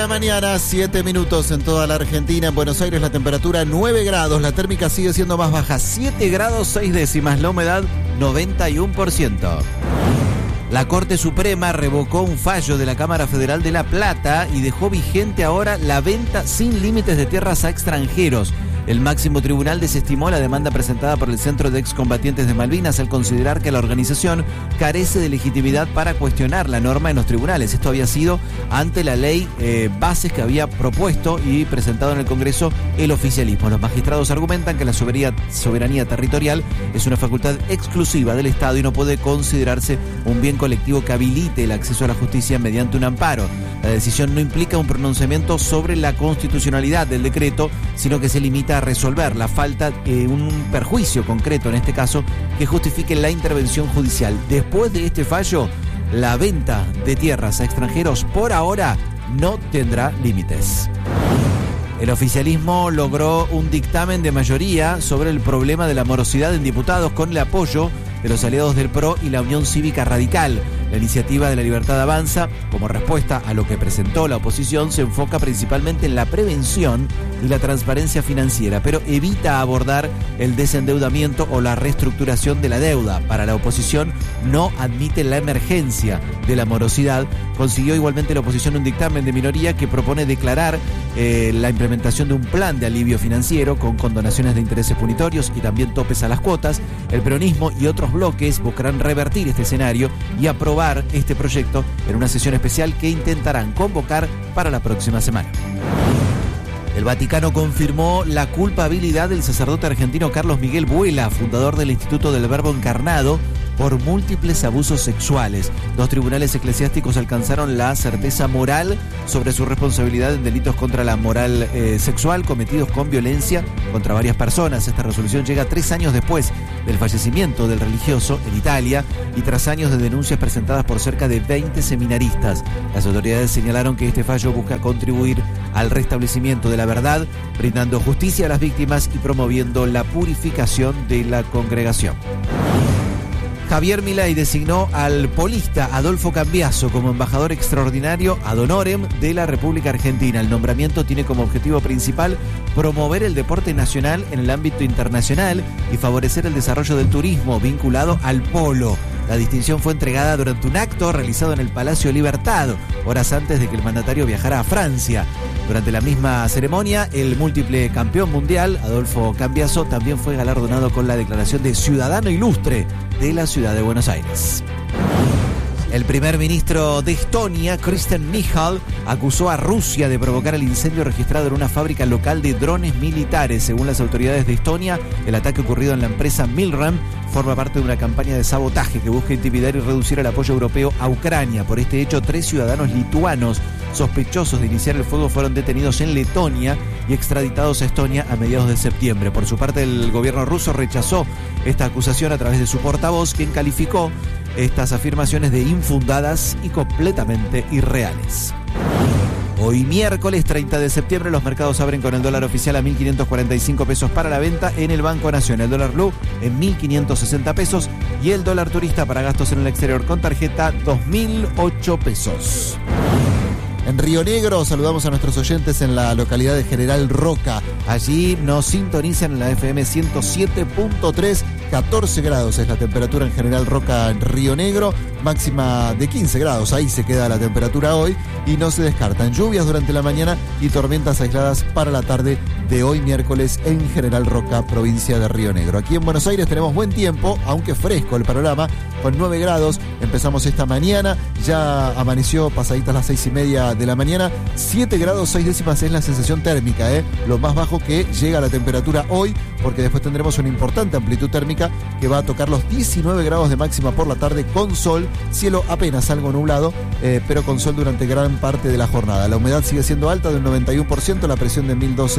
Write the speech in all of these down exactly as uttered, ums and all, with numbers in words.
la mañana, siete minutos en toda la Argentina. En Buenos Aires la temperatura nueve grados, la térmica sigue siendo más baja, siete grados seis décimas, la humedad noventa y uno por ciento. La Corte Suprema revocó un fallo de la Cámara Federal de La Plata y dejó vigente ahora la venta sin límites de tierras a extranjeros. El máximo tribunal desestimó la demanda presentada por el Centro de Excombatientes de Malvinas al considerar que la organización carece de legitimidad para cuestionar la norma en los tribunales. Esto había sido ante la ley eh, bases que había propuesto y presentado en el Congreso el oficialismo. Los magistrados argumentan que la soberanía, soberanía territorial es una facultad exclusiva del Estado y no puede considerarse un bien colectivo que habilite el acceso a la justicia mediante un amparo. La decisión no implica un pronunciamiento sobre la constitucionalidad del decreto, sino que se limita a resolver la falta de un perjuicio concreto, en este caso, que justifique la intervención judicial. Después de este fallo, la venta de tierras a extranjeros por ahora no tendrá límites. El oficialismo logró un dictamen de mayoría sobre el problema de la morosidad en diputados con el apoyo de los aliados del P R O y la Unión Cívica Radical. La iniciativa de La Libertad Avanza, como respuesta a lo que presentó la oposición, se enfoca principalmente en la prevención y la transparencia financiera, pero evita abordar el desendeudamiento o la reestructuración de la deuda. Para la oposición, no admite la emergencia de la morosidad. Consiguió igualmente la oposición un dictamen de minoría que propone declarar eh, la implementación de un plan de alivio financiero con condonaciones de intereses punitorios y también topes a las cuotas. El peronismo y otros bloques buscarán revertir este escenario y aprobar este proyecto en una sesión especial que intentarán convocar para la próxima semana. El Vaticano confirmó la culpabilidad del sacerdote argentino Carlos Miguel Buela, fundador del Instituto del Verbo Encarnado, por múltiples abusos sexuales. Dos tribunales eclesiásticos alcanzaron la certeza moral sobre su responsabilidad en delitos contra la moral eh, sexual cometidos con violencia contra varias personas. Esta resolución llega tres años después del fallecimiento del religioso en Italia y tras años de denuncias presentadas por cerca de veinte seminaristas. Las autoridades señalaron que este fallo busca contribuir al restablecimiento de la verdad, brindando justicia a las víctimas y promoviendo la purificación de la congregación. Javier Milei designó al polista Adolfo Cambiaso como embajador extraordinario ad honorem de la República Argentina. El nombramiento tiene como objetivo principal promover el deporte nacional en el ámbito internacional y favorecer el desarrollo del turismo vinculado al polo. La distinción fue entregada durante un acto realizado en el Palacio Libertad, horas antes de que el mandatario viajara a Francia. Durante la misma ceremonia, el múltiple campeón mundial, Adolfo Cambiaso, también fue galardonado con la declaración de Ciudadano Ilustre de la ciudad de Buenos Aires. El primer ministro de Estonia, Kristen Michal, acusó a Rusia de provocar el incendio registrado en una fábrica local de drones militares. Según las autoridades de Estonia, el ataque ocurrido en la empresa Milrem forma parte de una campaña de sabotaje que busca intimidar y reducir el apoyo europeo a Ucrania. Por este hecho, tres ciudadanos lituanos sospechosos de iniciar el fuego fueron detenidos en Letonia y extraditados a Estonia a mediados de septiembre. Por su parte, el gobierno ruso rechazó esta acusación a través de su portavoz, quien calificó estas afirmaciones de infundadas y completamente irreales. Hoy miércoles treinta de septiembre los mercados abren con el dólar oficial a mil quinientos cuarenta y cinco pesos para la venta en el Banco Nación, el dólar blue en mil quinientos sesenta pesos y el dólar turista para gastos en el exterior con tarjeta dos mil ocho pesos. En Río Negro saludamos a nuestros oyentes en la localidad de General Roca. Allí nos sintonizan en la F M ciento siete punto tres, catorce grados es la temperatura en General Roca en Río Negro, máxima de quince grados, ahí se queda la temperatura hoy y no se descartan lluvias durante la mañana y tormentas aisladas para la tarde de hoy miércoles en General Roca, provincia de Río Negro. Aquí en Buenos Aires tenemos buen tiempo, aunque fresco el panorama, con nueve grados. Empezamos esta mañana, ya amaneció pasaditas las seis y media de la mañana, siete grados seis décimas es la sensación térmica, ¿eh? Lo más bajo que llega a la temperatura hoy, porque después tendremos una importante amplitud térmica que va a tocar los diecinueve grados de máxima por la tarde con sol, cielo apenas algo nublado, eh, pero con sol durante gran parte de la jornada. La humedad sigue siendo alta del noventa y uno por ciento, la presión de mil doce hectopascales.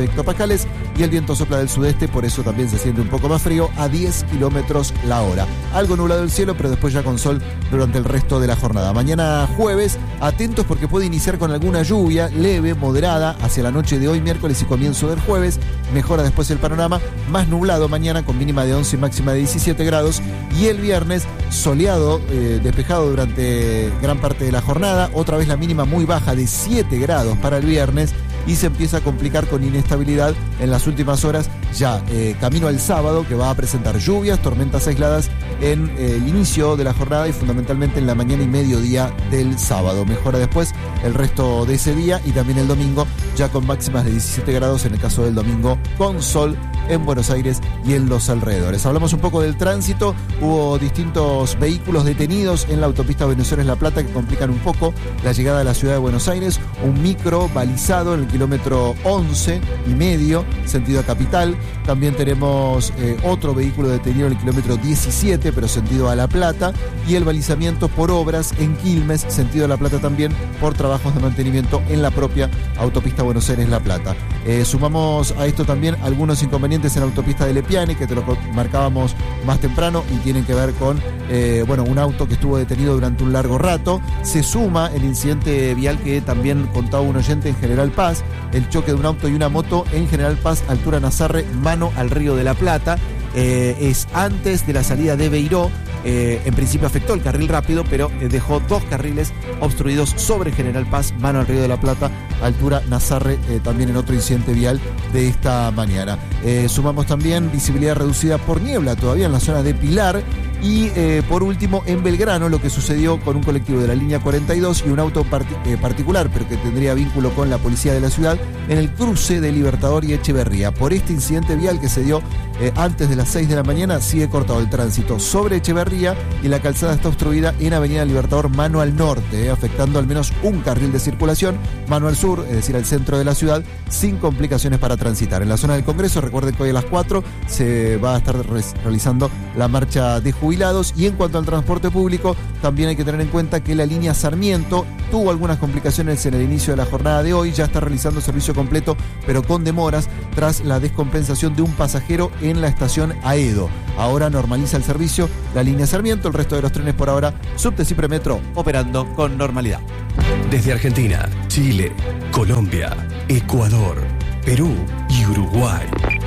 locales y el viento sopla del sudeste, por eso también se siente un poco más frío, a diez kilómetros la hora. Algo nublado el cielo, pero después ya con sol durante el resto de la jornada. Mañana jueves, atentos porque puede iniciar con alguna lluvia leve, moderada, hacia la noche de hoy, miércoles y comienzo del jueves. Mejora después el panorama, más nublado mañana con mínima de once y máxima de diecisiete grados. Y el viernes, soleado, eh, despejado durante gran parte de la jornada. Otra vez la mínima muy baja de siete grados para el viernes. Y se empieza a complicar con inestabilidad en las últimas horas, ya eh, camino al sábado, que va a presentar lluvias, tormentas aisladas en eh, el inicio de la jornada y fundamentalmente en la mañana y mediodía del sábado. Mejora después el resto de ese día y también el domingo, ya con máximas de diecisiete grados en el caso del domingo, con sol en Buenos Aires y en los alrededores. Hablamos un poco del tránsito. Hubo distintos vehículos detenidos en la autopista Buenos Aires-La Plata que complican un poco la llegada a la ciudad de Buenos Aires. Un micro balizado en el kilómetro once y medio, sentido a Capital. También tenemos eh, otro vehículo detenido en el kilómetro diecisiete, pero sentido a La Plata. Y el balizamiento por obras en Quilmes, sentido a La Plata también, por trabajos de mantenimiento en la propia autopista Buenos Aires-La Plata. Eh, sumamos a esto también algunos inconvenientes en la autopista de Lepiane, que te lo marcábamos más temprano y tienen que ver con eh, bueno, un auto que estuvo detenido durante un largo rato. Se suma el incidente vial que también contaba un oyente en General Paz, el choque de un auto y una moto en General Paz, altura Nazarre, mano al Río de la Plata. Eh, es antes de la salida de Beiró. Eh, en principio afectó el carril rápido, pero eh, dejó dos carriles obstruidos sobre General Paz, mano al Río de la Plata, altura Nazarre, eh, también en otro incidente vial de esta mañana. Eh, sumamos también visibilidad reducida por niebla todavía en la zona de Pilar. Y eh, por último, en Belgrano, lo que sucedió con un colectivo de la línea cuarenta y dos y un auto part- eh, particular, pero que tendría vínculo con la policía de la ciudad, en el cruce de Libertador y Echeverría. Por este incidente vial que se dio eh, antes de las seis de la mañana, sigue cortado el tránsito sobre Echeverría y la calzada está obstruida en Avenida Libertador, mano al norte, eh, afectando al menos un carril de circulación, mano al sur, es decir, al centro de la ciudad, sin complicaciones para transitar. En la zona del Congreso, recuerden que hoy a las cuatro se va a estar re- realizando la marcha de jubilados. Y en cuanto al transporte público, también hay que tener en cuenta que la línea Sarmiento tuvo algunas complicaciones en el inicio de la jornada de hoy. Ya está realizando servicio completo, pero con demoras, tras la descompensación de un pasajero en la estación Aedo. Ahora normaliza el servicio la línea Sarmiento. El resto de los trenes por ahora, Subte y Premetro, operando con normalidad. Desde Argentina, Chile, Colombia, Ecuador, Perú y Uruguay.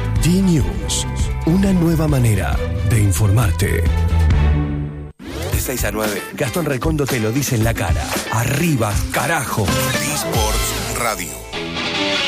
D-News, una nueva manera de informarte. De seis a nueve, Gastón Recondo te lo dice en la cara. Arriba, carajo. D-Sports Radio.